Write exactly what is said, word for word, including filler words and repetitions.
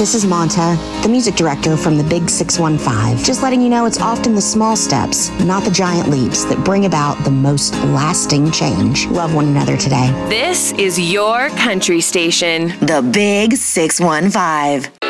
This is Monta, the music director from the Big six one five. Just letting you know it's often the small steps, not the giant leaps, that bring about the most lasting change. Love one another today. This is your country station. The Big six one five.